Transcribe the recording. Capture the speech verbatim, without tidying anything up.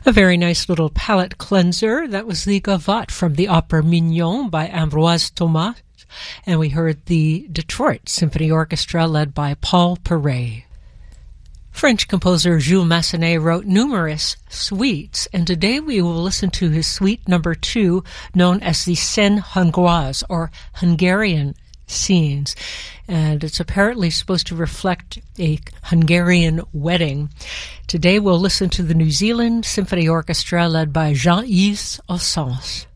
A very nice little palate cleanser. That was the Gavotte from the opera Mignon by Ambroise Thomas. And we heard the Detroit Symphony Orchestra led by Paul Perret. French composer Jules Massenet wrote numerous suites, and today we will listen to his suite number two, known as the Scènes Hongroises, or Hungarian scenes. And it's apparently supposed to reflect a Hungarian wedding. Today we'll listen to the New Zealand Symphony Orchestra led by Jean-Yves Ossens.